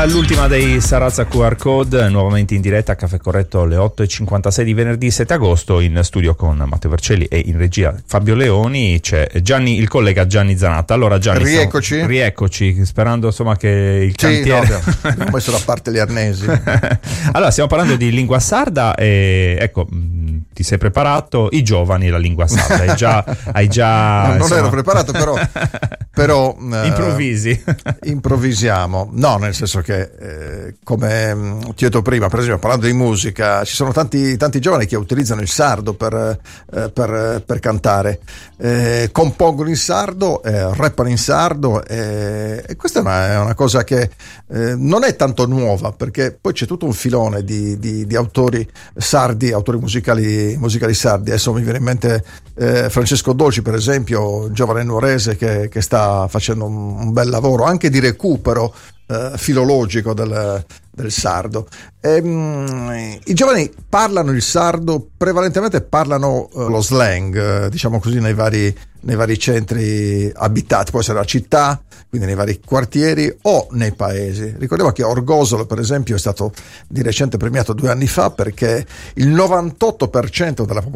Questa è l'ultima dei Sarrazza QR Code, nuovamente in diretta a Caffè Corretto alle 8:56 di venerdì 7 agosto, in studio con Matteo Vercelli e in regia Fabio Leoni. C'è Gianni, il collega Gianni Zanatta. Allora Gianni, rieccoci, sperando insomma che il cantiere... No, abbiamo messo da parte gli arnesi. Allora, stiamo parlando di lingua sarda e ecco, ti sei preparato, i giovani, la lingua sarda, hai già no, non ero preparato, però improvvisiamo. No, nel senso che come ti ho detto prima, per esempio parlando di musica, ci sono tanti giovani che utilizzano il sardo per cantare, compongono in sardo, rappano in sardo, e questa è una cosa che non è tanto nuova, perché poi c'è tutto un filone di autori sardi, autori musicali sardi. Adesso mi viene in mente Francesco Dolci, per esempio, un giovane nuorese che sta facendo un bel lavoro anche di recupero filologico del sardo. I giovani parlano il sardo, prevalentemente parlano lo slang, diciamo così, nei vari centri abitati, può essere la città, quindi nei vari quartieri o nei paesi. Ricordiamo che Orgosolo, per esempio, è stato di recente premiato 2 anni fa perché il 98% della popolazione